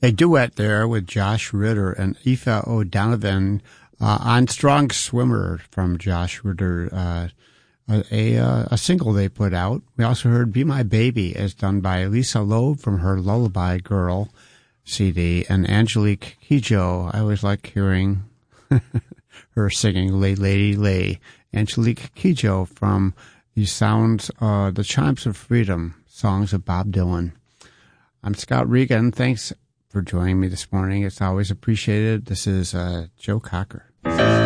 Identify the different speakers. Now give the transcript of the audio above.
Speaker 1: A duet there with Josh Ritter and Aoife O'Donovan on Strong Swimmer from Josh Ritter, a single they put out. We also heard Be My Baby as done by Lisa Loeb from her Lullaby Girl CD, and Angelique Kidjo. I always like hearing her singing Lay Lady Lay. Angelique Kidjo from the sounds, the Chimes of Freedom, songs of Bob Dylan. I'm Scott Regan. Thanks for joining me this morning. It's always appreciated. This is Joe Cocker.